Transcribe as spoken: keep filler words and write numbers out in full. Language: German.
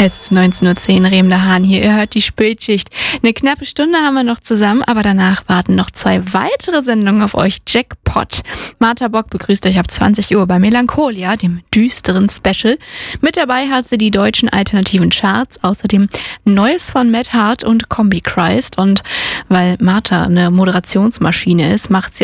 Es ist neunzehn Uhr zehn, Remler Hahn hier, ihr hört die Spätschicht. Eine knappe Stunde haben wir noch zusammen, aber danach warten noch zwei weitere Sendungen auf euch. Jackpot. Martha Bock begrüßt euch ab zwanzig Uhr bei Melancholia, dem düsteren Special. Mit dabei hat sie die deutschen alternativen Charts, außerdem Neues von Matt Hart und Combi Christ. Und weil Martha eine Moderationsmaschine ist, macht sie